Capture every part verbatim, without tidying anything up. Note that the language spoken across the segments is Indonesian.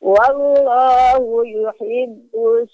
Wallahu yuhibbus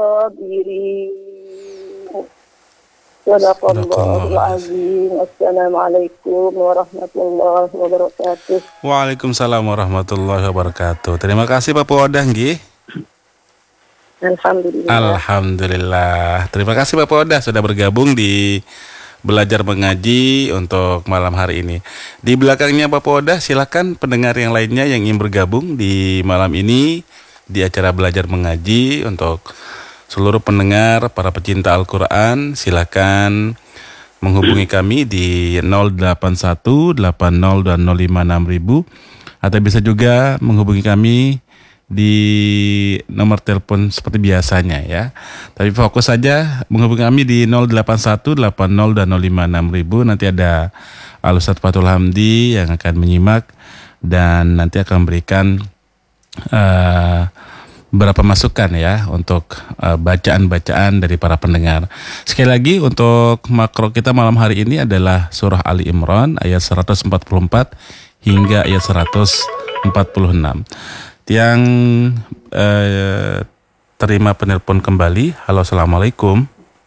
sabirin. Sadaqallahul azim. Assalamualaikum warahmatullahi wabarakatuh. Waalaikumsalam warahmatullahi wabarakatuh. Terima kasih Pak Podah nggih. Alhamdulillah. Alhamdulillah. Terima kasih Pak Podah sudah bergabung di Belajar Mengaji untuk malam hari ini. Di belakangnya Pak Podah, silakan pendengar yang lainnya yang ingin bergabung di malam ini di acara Belajar Mengaji. Untuk seluruh pendengar, para pecinta Al-Quran, silakan menghubungi kami di nol delapan satu delapan nol dua nol lima enam ribu, atau bisa juga menghubungi kami di nomor telepon seperti biasanya ya. Tapi fokus saja menghubungi kami di nol delapan satu delapan nol dua nol lima enam ribu. Nanti ada Al-Ustadz Fathul Hamdi yang akan menyimak dan nanti akan memberikan uh, beberapa masukan ya untuk uh, bacaan-bacaan dari para pendengar. Sekali lagi untuk makro kita malam hari ini adalah surah Ali Imran ayat seratus empat puluh empat hingga ayat seratus empat puluh enam. Yang uh, terima penelpon kembali. Halo, assalamualaikum.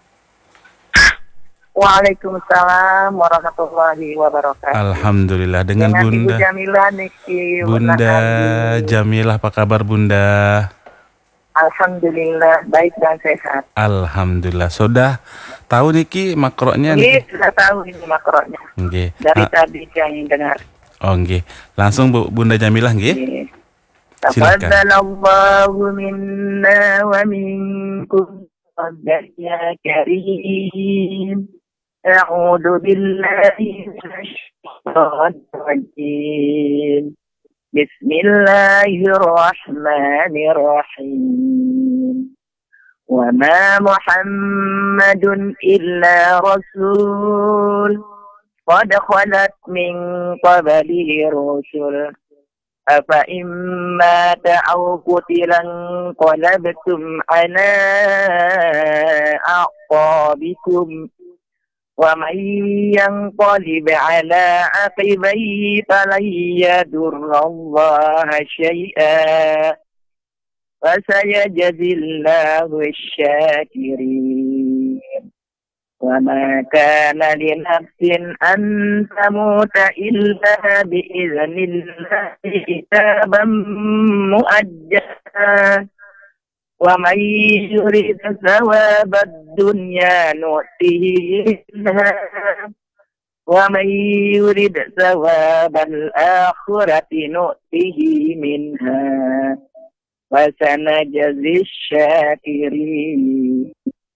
Waalaikumsalam warahmatullahi wabarakatuh. Alhamdulillah dengan, dengan Bunda Ibu Jamilah Niki. Bunda Jamilah, apa kabar Bunda? Alhamdulillah baik dan sehat. Alhamdulillah. Sudah tahu Niki makronya? Iya, sudah tahu ini makronya. Nggih. Dari Ha- tadi yang dengar. Oh nggih. Langsung Bu Bunda Jamilah nggih. Silakan. Taqabbalallahu minna wa minkum ya karim. A'udzu billahi minasy syaithanir rajim. Bismillahirrahmanirrahim. Wa ma Muhammadun illa rasul qad khalat min qablihi rusul afa imma ta'aw qutilan qalabtum ala aqabikum wa man yanqalib ala aqibaihi falan yadurrallaha syai'a wa sayajzillahu asy-syakirin wa ma kana li nafsin an tamuta illa bi idznillah kitaban muajjala wa man yurid thawabad dunya nu'tihi minha wa man yurid thawabal akhirati nu'tihi minha wa sanajzi syakirin.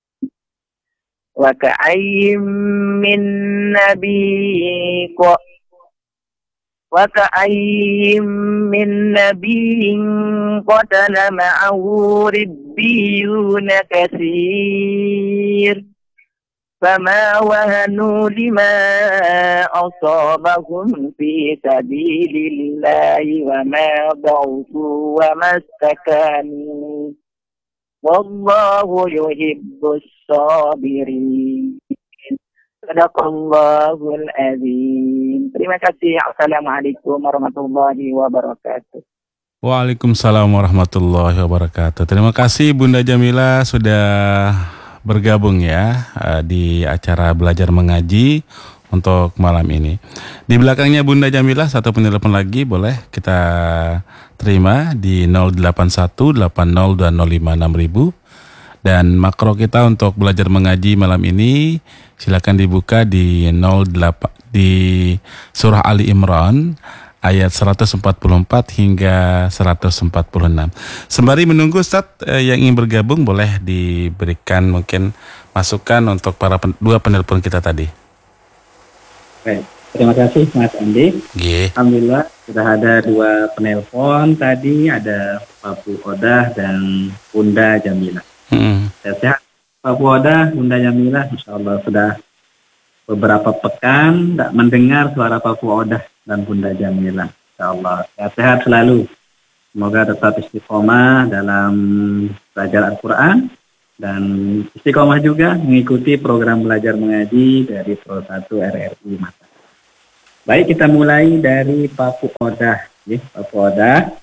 Wa ka'ayyim min nabiyyin wa ka'ayyim min nabiyyin qatala ma'ahu ribbiyuna katsir fama wahanu lima asabahum fi sabilillahi wa ma dha'ufu wa mastakanu wallahu yuhibbus sabirin. Sadaqallahul azim. Terima kasih. Assalamualaikum warahmatullahi wabarakatuh. Waalaikumsalam warahmatullahi wabarakatuh. Terima kasih Bunda Jamilah sudah bergabung ya di acara Belajar Mengaji untuk malam ini. Di belakangnya Bunda Jamilah satu penelpon lagi boleh kita terima di nol delapan satu delapan nol dua nol lima enam ribu. Dan makro kita untuk Belajar Mengaji malam ini silakan dibuka di nol delapan di surah Ali Imran ayat seratus empat puluh empat hingga seratus empat puluh enam. Sembari menunggu Ustaz eh, yang ingin bergabung boleh diberikan mungkin masukan untuk para pen, dua penelpon kita tadi. Baik, terima kasih Mas Andi. Yeah. Alhamdulillah sudah ada dua penelpon tadi, ada Pak Odah dan Bunda Jamilah. Hmm. Sehat-sehat Pak Odah, Bunda Jamilah, insya Allah sudah beberapa pekan tidak mendengar suara Pak Odah dan Bunda Jamilah. Insya Allah sehat-sehat selalu. Semoga tetap istiqomah dalam belajar Al-Quran dan istiqomah juga mengikuti program Belajar Mengaji dari Pro satu R R I Makassar. Baik, kita mulai dari Pak Odah. Ya, Pak Odah.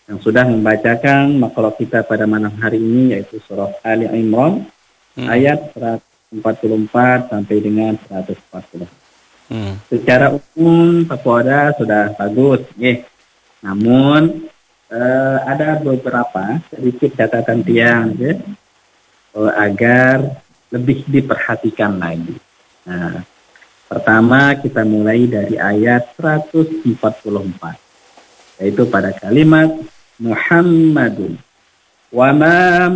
yang sudah membacakan makhluk kita pada malam hari ini, yaitu surah Ali Imran hmm. ayat seratus empat puluh empat sampai dengan seratus empat puluh. Hmm. Secara umum Papoda sudah bagus, ya. Namun uh, ada beberapa sedikit catatan tiang, ya, uh, agar lebih diperhatikan lagi. Nah, pertama kita mulai dari ayat seratus empat puluh empat, yaitu pada kalimat Muhammadun. Wa ma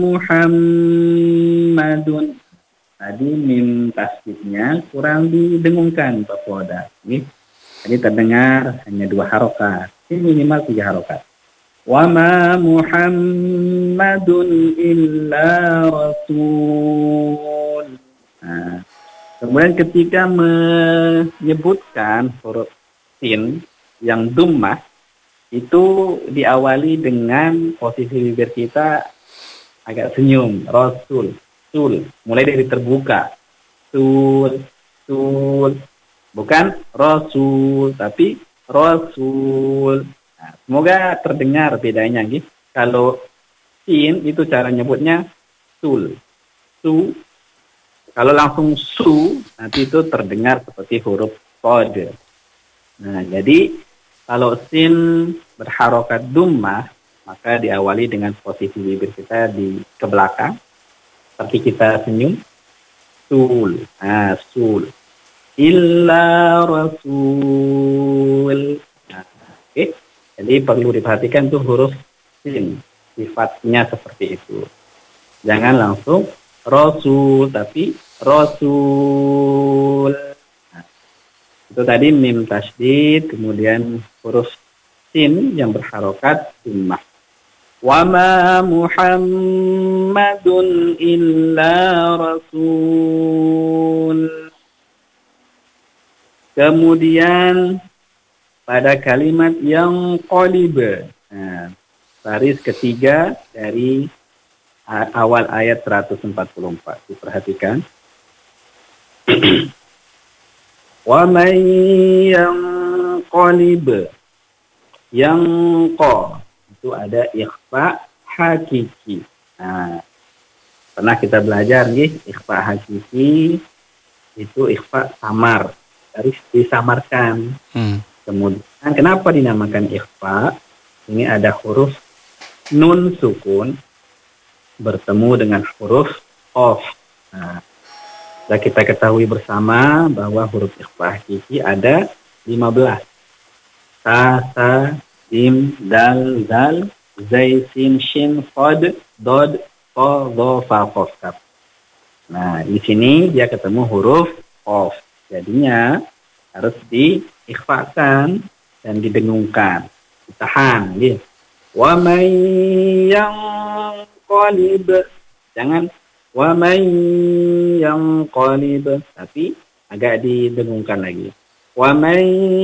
Muhammadun. Tadi mim tasdidnya kurang didengungkan Pak Poda. Ini tadi terdengar hanya dua harokat. Ini minimal tiga harokat. Wa ma Muhammadun illa rasul. Nah, kemudian ketika menyebutkan huruf sin yang dummah, itu diawali dengan posisi bibir kita agak senyum, rasul, sul, mulai dari terbuka, sul, sul, bukan rasul, tapi rasul. Nah, semoga terdengar bedanya, gitu. Kalau sin itu cara nyebutnya sul, su. Kalau langsung su, nanti itu terdengar seperti huruf qad. Nah, jadi kalau sin berharokat dummah, maka diawali dengan posisi bibir kita di ke belakang, seperti kita senyum, sul, nah, sul, illa rasul. Nah, oke, okay. Jadi perlu diperhatikan tuh huruf sin, sifatnya seperti itu. Jangan langsung rasul, tapi rasul. Itu tadi mim tasydid, kemudian huruf sin yang berharokat dummah. Wa ma Muhammadun illa rasul. Kemudian pada kalimat yang qalib, nah, baris ketiga dari awal ayat seratus empat puluh empat. Diperhatikan. Wa man yanqalib, yang ko itu ada ikhfa hakiki. Nah, pernah kita belajar nih, ikhfa hakiki itu ikhfa samar, harus disamarkan. Hmm. Kemudian kenapa dinamakan ikhfa? Ini ada huruf nun sukun bertemu dengan huruf qaf. Nah, sudah kita ketahui bersama bahwa huruf ikhfa hakiki ada lima belas. Ta, sa, jim, dal, dal, zai, sin, shin, qad, dod, ko, do, fa, qaf, kaf. Nah, di sini dia ketemu huruf qaf. Jadinya harus diikhfakan dan didengungkan. Ditahan, gitu. Wa man yanqalib. Jangan wa man yanqalib, tapi agak didengungkan lagi. Wa man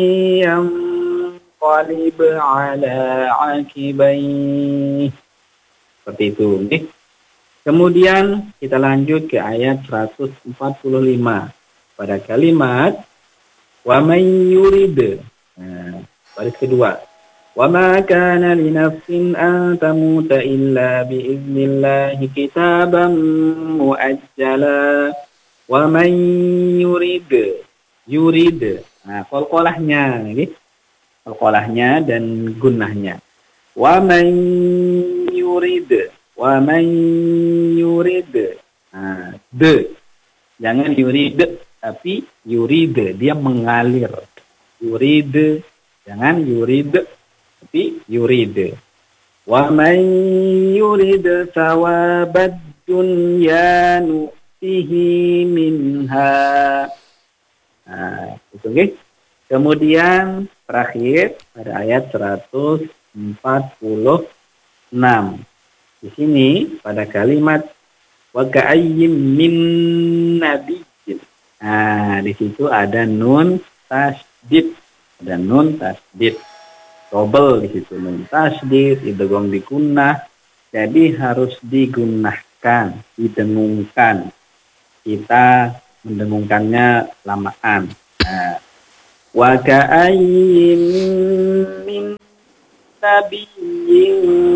yanqalib ala aqibai. Seperti itu, okay? Kemudian kita lanjut ke ayat seratus empat puluh lima pada kalimat wa man yurid. Nah, baris kedua. Wa ma kana li nafsin an tamuta illa bi idznillah kitaban muajjala. Wa man yurid, yurid. Nah, qalqalahnya ini. Qalqalahnya dan gunnahnya. Wa man yurid, wa man yurid. Nah, de. Jangan yurid, tapi yurid, dia mengalir. Yurid, jangan yurid, tapi yurid. Wa man yurid thawabad dunya nu'tihi minha. Nah, itu okay. Kemudian terakhir pada ayat seratus empat puluh enam. Di sini pada kalimat wa ka'ayyim min nabiyyin. Nah, di situ ada nun tasdid, ada nun tasdid. Double di situ nun tasdid, idgham di gunnah. Jadi harus digunakan, didengungkan. Kita mendengungkannya lamaan. Nah, wa ka'ayyim min nabiyyin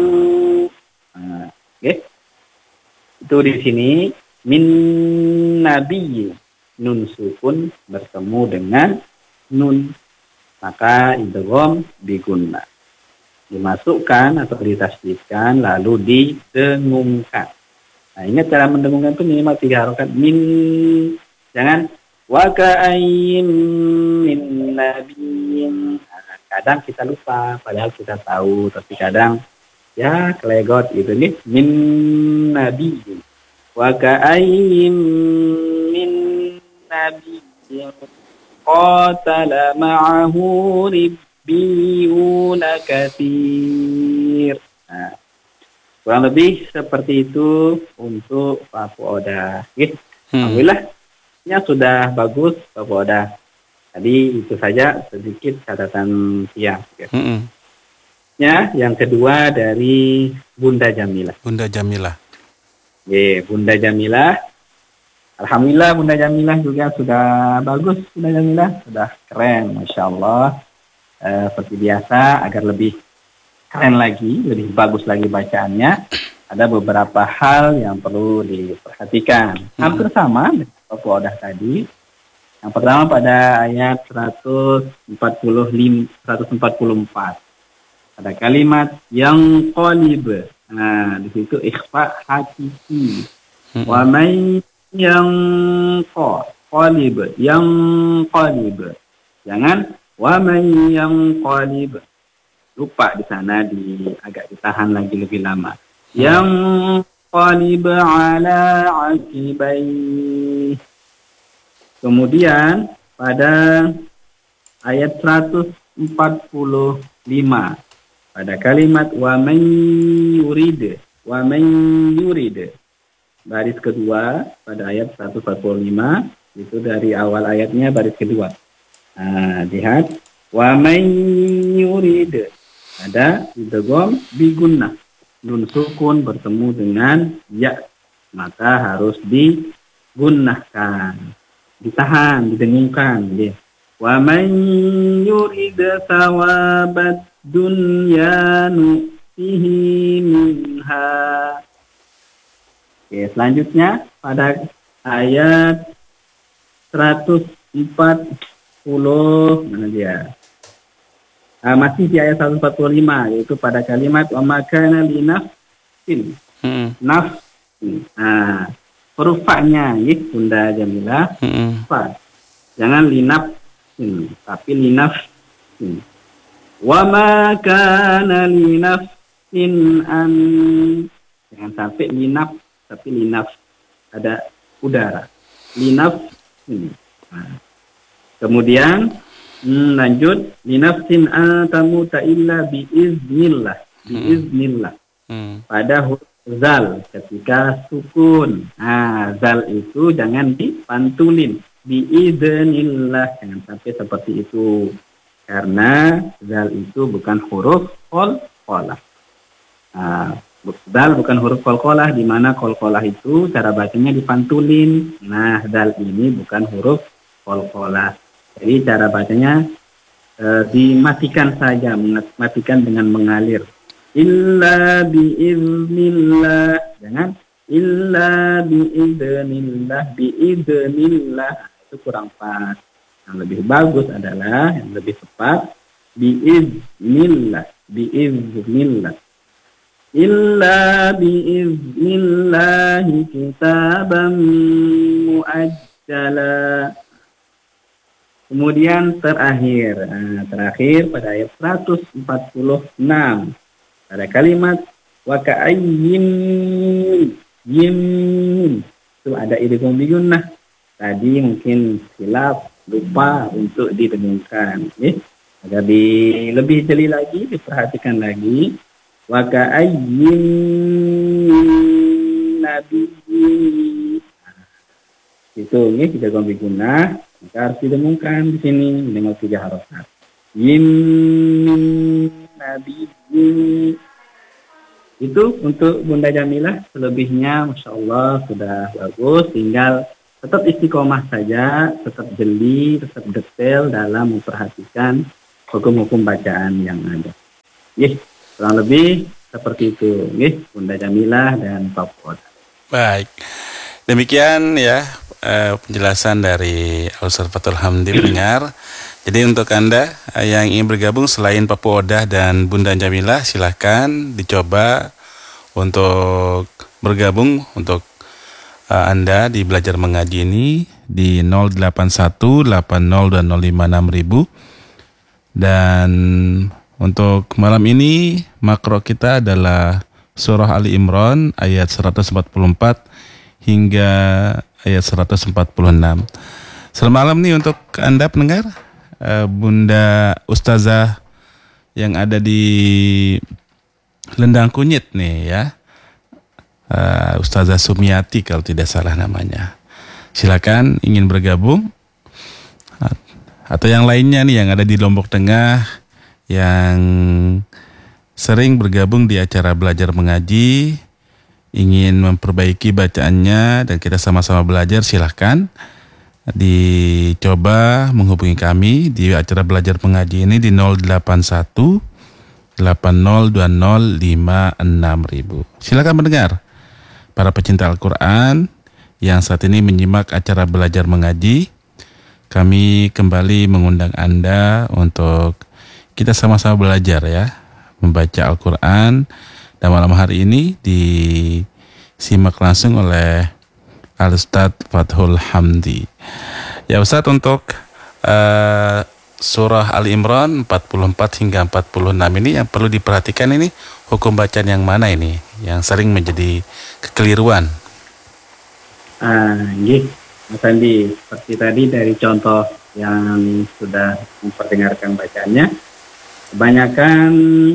Itu di sini min nabi, nun sukun bertemu dengan nun, maka idgham bigunna. Dimasukkan atau ditasdidkan lalu didengungkan. Nah, ingat cara mendengungkan itu minimal tiga harokat. Min, jangan wa ka'ayyim min nabiyyin. Nah, kadang kita lupa padahal kita tahu, tapi kadang ya kelegot gitu nih. Min nabiyyin wa ka'ayyim min nabiyyin qatala ma'ahu ribbiyuna katsir. Nah, kurang lebih seperti itu untuk Pak Fuoda. Gitu. Hmm. Alhamdulillahnya sudah bagus Pak Fuoda. Tadi itu saja sedikit catatan siang. Gitu. Hmm. Ya, yang kedua dari Bunda Jamilah. Bunda Jamilah. Ye, Bunda Jamilah. Alhamdulillah Bunda Jamilah juga sudah bagus. Bunda Jamilah sudah keren, Masya Allah. E, seperti biasa, agar lebih keren lagi, lebih bagus lagi bacaannya, ada beberapa hal yang perlu diperhatikan. Hampir sama dengan Pak Fuodah tadi. Yang pertama pada ayat seratus empat puluh lima, seratus empat puluh empat. Ada kalimat yang qalib. Nah, di situ ikhfa hakiki. Wa may yang qalib, yang qalib. Jangan wa may yang qalib. Lupa di sana, di agak ditahan lagi lebih lama. Yang qalib ala akibai. Kemudian pada ayat seratus empat puluh lima pada kalimat wa man yurid, wa man yurid. Baris kedua pada ayat seratus empat puluh lima itu dari awal ayatnya baris kedua. Nah, lihat wa man yurid. Ada idgham bigunnah, nun sukun bertemu dengan ya, maka harus digunnahkan, ditahan, didengungkan. Ya. Wa man yurid thawabad dunya nu'tihi minha. Oke, selanjutnya pada ayat seratus empat puluh, mana dia? Uh, masih di ayat seratus empat puluh lima, yaitu pada kalimat wa makana li nafsin. Hmm. Nafsin. Nah, huruf fa-nya ya Bunda Jamilah. Hmm. Fa. Jangan li nafsin, tapi li nafsin. Wa makana li nafsin an. Jangan sampai li naf, tapi li naf. Ada udara. Li nafsin. Nah. Kemudian Hmm, lanjut linafsin atamuta illa biiznillah, biiznillah. Hmm. Pada huruf zal ketika sukun. Nah, zal itu jangan dipantulin, biiznillah, jangan sampai seperti itu. Karena zal itu bukan huruf qalqalah. Nah, zal bukan huruf qalqalah, di mana qalqalah itu cara bacanya dipantulin. Nah, zal ini bukan huruf qalqalah. Jadi cara bacanya e, dimatikan saja, matikan dengan mengalir. Illa biiznillah. Jangan illa biiznillah, biiznillah. Itu kurang pas. Yang lebih bagus adalah, yang lebih tepat, biiznillah, biiznillah. Illa biiznillahi kitaban muajjala. Kemudian terakhir, nah, terakhir pada ayat seratus empat puluh enam pada kalimat wa ka'ayyin yim, itu ada idgham bigunnah. Tadi mungkin silap, lupa untuk didengungkan. Ya. Agar di, lebih jeli lagi, diperhatikan lagi. Wa ka'ayyin nabiyyin. Nah, itu ya, idgham bigunnah. Maka harus didengungkan di sini dengan tiga harokat. Yim nabi. Itu untuk Bunda Jamilah. Selebihnya Masya Allah sudah bagus. Tinggal tetap istiqomah saja, tetap jeli, tetap detail dalam memperhatikan hukum-hukum bacaan yang ada. Yeh, kurang lebih seperti itu, yeh, Bunda Jamilah dan Pak Fuodah. Baik. Demikian ya eh, penjelasan dari Al-Ustaz Fathul Hamdi pendengar. Jadi untuk Anda eh, yang ingin bergabung selain Papua Odah dan Bunda Jamilah, silahkan dicoba untuk bergabung untuk eh, Anda di belajar mengaji ini di nol delapan satu delapan nol dua nol lima enam ribu. Dan untuk malam ini makro kita adalah Surah Ali Imran ayat seratus empat puluh empat hingga ayat seratus empat puluh enam. Selamat malam nih untuk Anda pendengar, uh, Bunda Ustazah yang ada di Lendang Kunyit nih ya, uh, Ustazah Sumiati kalau tidak salah namanya. Silakan ingin bergabung, atau yang lainnya nih yang ada di Lombok Tengah yang sering bergabung di acara belajar mengaji, ingin memperbaiki bacaannya dan kita sama-sama belajar, silahkan dicoba menghubungi kami di acara belajar mengaji ini di nol delapan satu delapan nol dua nol lima enam ribu. Silahkan mendengar para pecinta Al-Quran yang saat ini menyimak acara belajar mengaji. Kami kembali mengundang Anda untuk kita sama-sama belajar ya, membaca Al-Quran. Dan malam hari ini disimak langsung oleh Al-Ustaz Fathul Hamdi. Ya Ustaz, untuk uh, surah Ali Imran empat puluh empat hingga empat puluh enam ini yang perlu diperhatikan ini hukum bacaan yang mana ini yang sering menjadi kekeliruan? Ah, nggih, Mas Andi, seperti tadi dari contoh yang sudah memperdengarkan bacaannya, kebanyakan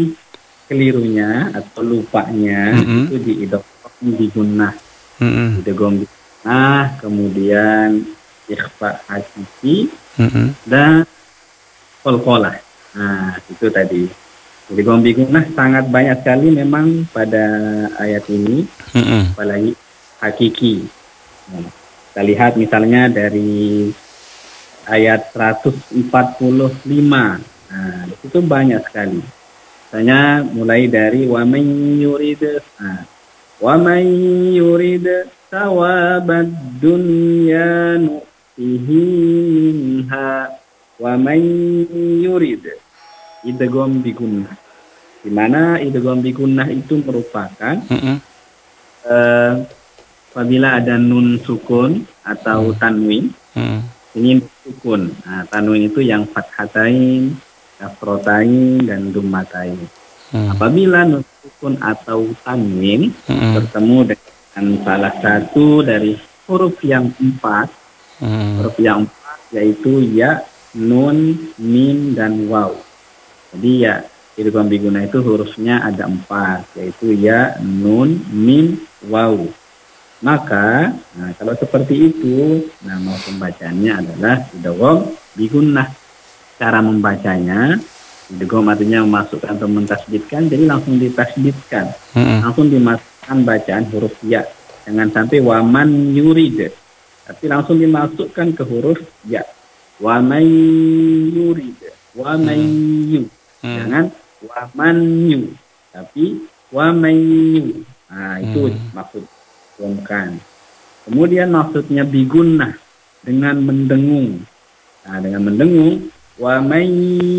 kelirunya atau lupanya mm-hmm. itu di idgham di gunnah, mm-hmm. idgham di gunnah, kemudian ikhfa hakiki mm-hmm. dan qalqalah. Nah, itu tadi. Idgham di gunnah sangat banyak sekali memang pada ayat ini, mm-hmm. apalagi hakiki. Nah, kita lihat misalnya dari ayat seratus empat puluh lima. Nah, itu banyak sekali. Misalnya mulai dari wa man yurid nah, wa man yurid thawabad dunya nu'tihi minha wa man yurid idgham bi gunnah. Di mana idgham bi gunnah itu merupakan mm-hmm. uh, apabila ada nun sukun atau tanwin, mm-hmm. ini sukun. Nah, tanwin itu yang fathatain, kasrotain, dan dummatain. Hmm. Apabila nun sukun atau tanwin hmm. bertemu dengan salah satu dari huruf yang empat, hmm. huruf yang empat yaitu ya, nun, mim, dan waw. Jadi ya, idgham bi gunnah itu hurufnya ada empat, yaitu ya, nun, mim, waw. Maka, nah, kalau seperti itu, nama pembacaannya adalah idgham bi gunnah. Cara membacanya, idgham artinya memasukkan atau mentasdidkan, jadi langsung ditasdidkan, hmm. langsung dimasukkan bacaan huruf ya. Jangan sampai waman yurid, tapi langsung dimasukkan ke huruf ya. Waman yurid, waman yu. Hmm. Jangan waman yu, tapi waman yu. Nah, itu hmm. maksud idghamkan. Kemudian maksudnya bigunnah, dengan mendengung. Nah, dengan mendengung, wa may,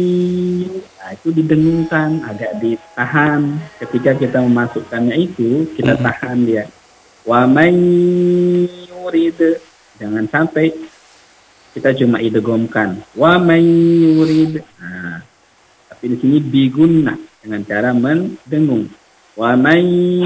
nah, itu didengungkan, agak ditahan. Ketika kita memasukkannya itu, kita tahan dia. Wa may yurid, jangan sampai kita cuma idghamkan. Wa may yurid. Nah, tapi di sini bigunnah dengan cara mendengung. Wa may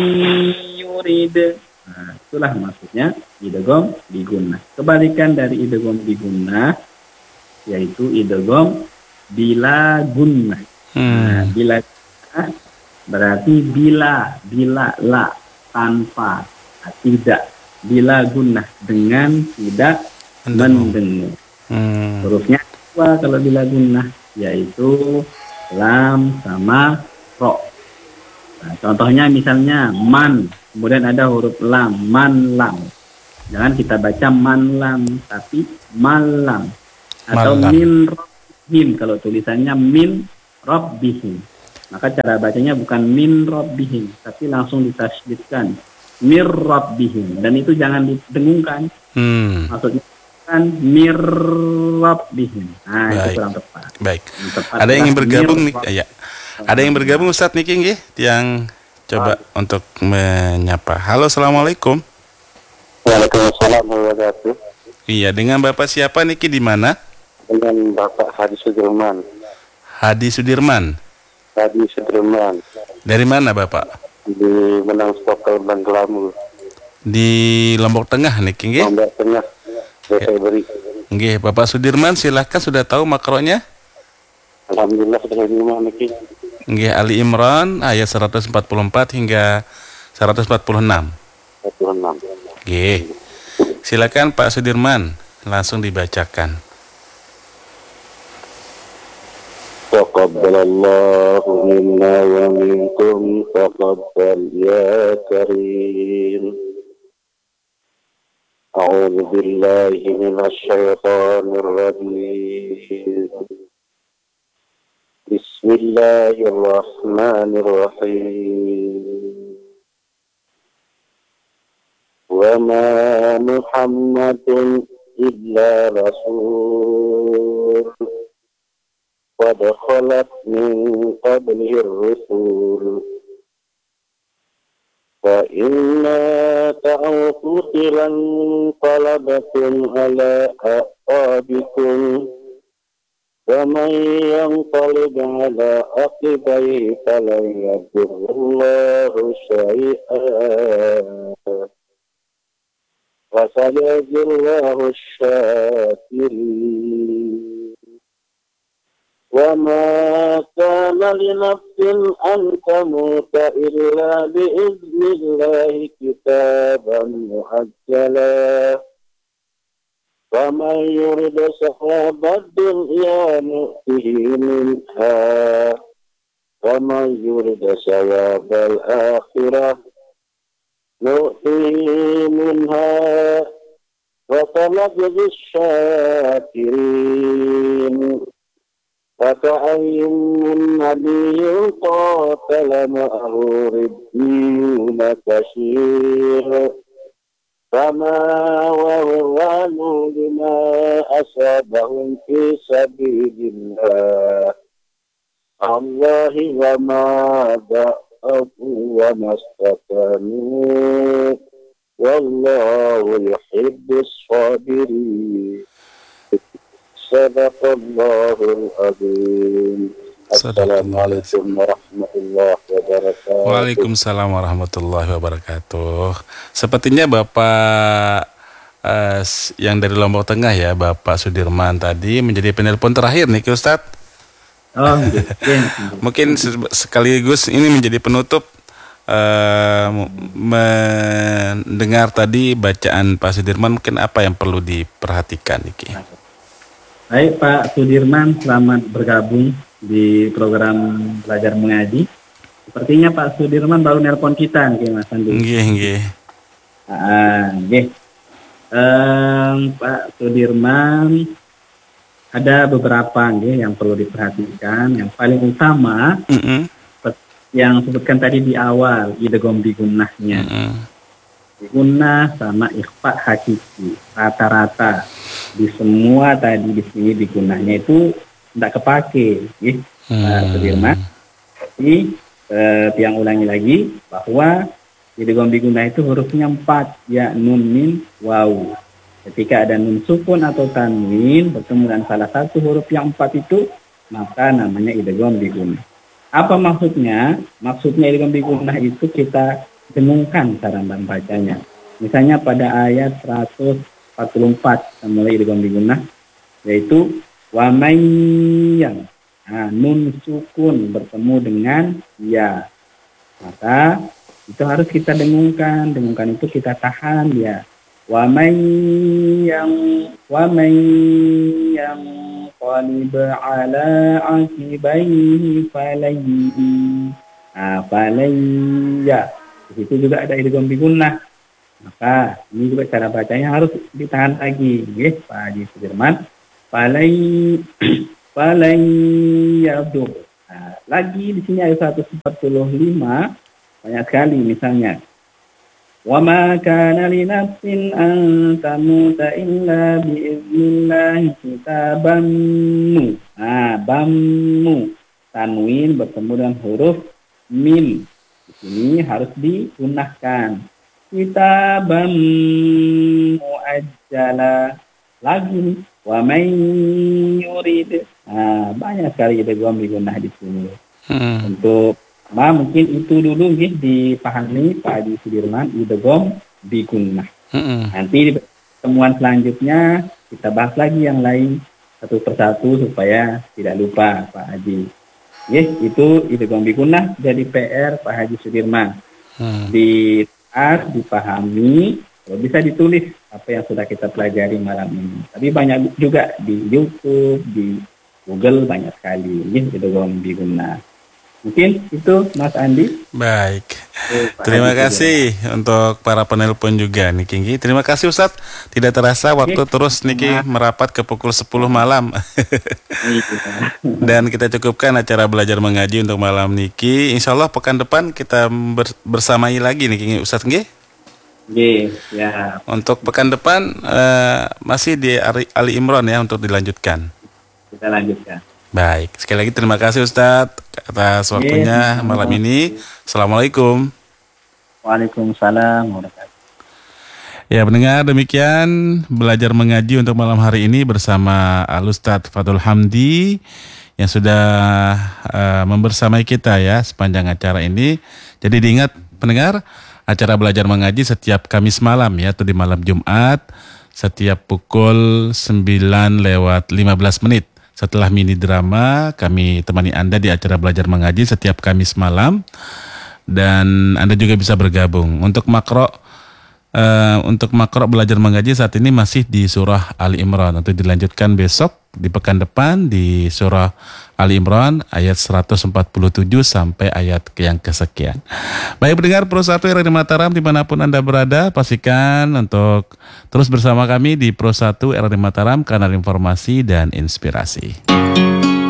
yurid. Nah, itulah maksudnya idgham bi gunnah. Kebalikan dari idgham bi gunnah yaitu idgham bila gunnah. Hmm. Nah, bila gunnah berarti bila, bila la, tanpa, nah, tidak. Bila gunnah dengan tidak mendengung. Hmm. Hurufnya apa kalau bila gunnah? Yaitu lam sama ro. Nah, contohnya misalnya man, kemudian ada huruf lam, man lam. Jangan kita baca man lam, tapi malam. Atau malam. Min robbihim, kalau tulisannya min robbihim. Maka cara bacanya bukan min robbihim, tapi langsung ditasydidkan. mir rabbihim, dan itu jangan didengungkan. Hmm. Maksudnya kan mir rabbihim. Nah, itu Baik. kurang tepat. Baik. Yang tepat Ada yang ingin adalah bergabung mir nih? rabb- Ya. Ada yang bergabung Ustadz Niki nggih? Yang coba untuk menyapa. Halo, assalamualaikum. Waalaikumsalam warahmatullahi wabarakatuh. Iya, dengan Bapak siapa Niki di mana? Dengan Bapak Hadi Sudirman. Hadi Sudirman. Hadi Sudirman Dari mana Bapak? di Menang Stokal Banggelamu, Di Lombok Tengah Niki nggih? Lombok Tengah, Desa Beri. Nggih, Bapak Sudirman silahkan, sudah tahu makronya? Alhamdulillah sudah lima niki. Nggih, Ali Imran ayat seratus empat puluh empat hingga seratus empat puluh enam. empat puluh enam. Nggih. Silakan Pak Sudirman, langsung dibacakan. Taqabbalallahu minna wa minkum taqabbal ya karim. A'udzu billahi minasy syaithanir rajim. Bismillahirrahmanirrahim. Wa ma Muhammadun illa rasul qad khalat min qablihi ar-rusul fa inna ta'uqilan qalabatum ala aqabikum wa man yanqalib ala aqibaihi falan yadurrullahu syai'an wa sayajzillahu asy-syakirin. وما كان لنفس أن تموت إلا بإذن الله كتابا مؤجلا ومن يرد ثواب الدنيا نؤته منها ومن يرد ثواب الآخرة نؤته منها وسنجزي الشاكرين. وكأين من نبي قاتل معه ربيون كثير فما وهنوا لما أصابهم في سبيل الله الله وما ضعفوا وما استكانوا والله يحب الصابرين. Sadaqallahul azim. Assalamualaikum warahmatullahi wabarakatuh. Waalaikumsalam warahmatullahi wabarakatuh. Sepertinya Bapak uh, yang dari Lombok Tengah ya, Bapak Sudirman tadi menjadi penelpon terakhir nih Ustadz. Oh, gitu. Mungkin sekaligus ini menjadi penutup uh, mendengar tadi bacaan Pak Sudirman, mungkin apa yang perlu diperhatikan Niki? Baik Pak Sudirman, selamat bergabung di program Belajar Mengaji. Sepertinya Pak Sudirman baru nelpon kita nih Mas Andi. Nggih, nggih. Ah, nggih. Um, Pak Sudirman, ada beberapa nggih yang perlu diperhatikan. Yang paling utama, Mm-mm. yang sebutkan tadi di awal, idgham bi gunnahnya. Mm-mm. Gunnah sama ikhfa hakiki, rata-rata di semua tadi di sini di gunnahnya itu tidak kepake, ya, Hmm. Pak Sudirman. Jadi eh, tiang ulangi lagi bahwa idgham bi gunnah itu hurufnya empat, ya nun min waw. Ketika ada nun sukun atau tanwin bertemu dengan salah satu huruf yang empat itu, maka namanya idgham bi gunnah. Apa maksudnya? Maksudnya idgham bi gunnah itu kita dengungkan cara membacanya. Misalnya pada ayat seratus empat puluh empat mulai idgham bi gunnah, yaitu wa may yang, nah, nun sukun bertemu dengan ya, maka itu harus kita dengungkan. Dengungkan itu kita tahan ya. Wa may yang wa may yang qalib ala akibaihi falayyi, nah, falayya, di situ juga ada idgham bi gunnah. Maka ini juga cara bacanya harus ditahan lagi, ya Pak Haji Sudirman. Falay falay yabdur. Nah, lagi di sini ayat seratus empat puluh lima banyak sekali misalnya. Wa ma kana li nafsin an tamuta illa bi idznillah kitaban mu. Ah, bammu. Tanwin bertemu dengan huruf mim. Di sini harus digunahkan. Kitaban muajjala. Lagi nih. Wa may yurid. Nah, banyak sekali idgham digunakan di sini. Hmm. Untuk ma mungkin itu dulu nih dipahami Pak Haji Sudirman idgham digunnah. Hmm. Nanti di pertemuan selanjutnya kita bahas lagi yang lain satu persatu supaya tidak lupa Pak Haji. Yes, itu idgham digunnah jadi P R Pak Haji Sudirman. Hmm. Di dipahami, kalau bisa ditulis apa yang sudah kita pelajari malam ini. Tapi banyak juga di YouTube, di Google banyak sekali. Ini idgham digunnah. Mungkin itu Mas Andi. Baik. Oh, terima kasih juga untuk para penelpon juga nih Kinggi. Terima kasih Ustadz. Tidak terasa waktu Oke. terus Niki merapat ke pukul sepuluh malam. Dan kita cukupkan acara belajar mengaji untuk malam Niki. Insya Allah pekan depan kita bersamai lagi nih Kinggi Ustadz nggih. Nggih, ya. Untuk pekan depan uh, masih di Ali Imran ya untuk dilanjutkan. Kita lanjutkan. Baik, sekali lagi terima kasih Ustadz atas waktunya yeah. malam ini. Assalamualaikum. Waalaikumsalam warahmatullahi wabarakatuh. Ya pendengar, demikian belajar mengaji untuk malam hari ini bersama Al-Ustadz Fathul Hamdi yang sudah uh, membersamai kita ya sepanjang acara ini. Jadi diingat pendengar, acara belajar mengaji setiap Kamis malam ya, atau di malam Jumat setiap pukul sembilan lewat lima belas menit. Setelah mini drama, kami temani Anda di acara belajar mengaji setiap Kamis malam. Dan Anda juga bisa bergabung. Untuk makro uh, untuk makro belajar mengaji saat ini masih di surah Ali Imran. Untuk dilanjutkan besok di pekan depan di surah Ali Imran ayat seratus empat puluh tujuh sampai ayat yang kesekian. Baik pendengar Pro satu R R I Mataram dimanapun Anda berada, pastikan untuk terus bersama kami di Pro satu R R I Mataram, kanal informasi dan inspirasi.